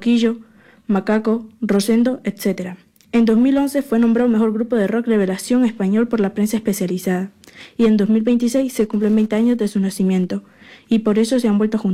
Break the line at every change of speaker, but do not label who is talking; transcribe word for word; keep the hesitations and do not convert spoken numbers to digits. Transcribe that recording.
Quillo, Macaco, Rosendo, etcétera. En dos mil once fue nombrado Mejor Grupo de Rock Revelación Español por la prensa especializada, y en dos mil veintiséis se cumplen veinte años de su nacimiento, y por eso se han vuelto a juntar.